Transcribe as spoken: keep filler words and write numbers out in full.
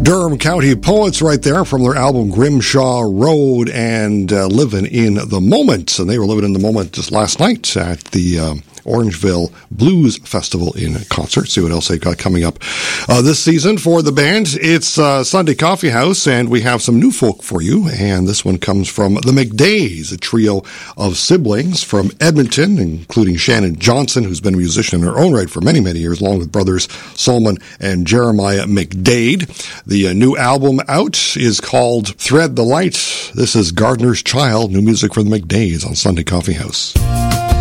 Durham County Poets right there from their album Grimshaw Road and uh, Living in the Moment. And they were living in the moment just last night at the um, Orangeville Blues Festival in concert. See what else they've got coming up uh, this season for the band. It's uh, Sunday Coffee House, and we have some new folk for you. And this one comes from the McDays, a trio of siblings from Edmonton, including Shannon Johnson, who's been a musician in her own right for many, many years, along with brothers Solomon and Jeremiah McDade. The uh, new album out is called Thread the Light. This is Gardener's Child, new music from the McDays on Sunday Coffee House.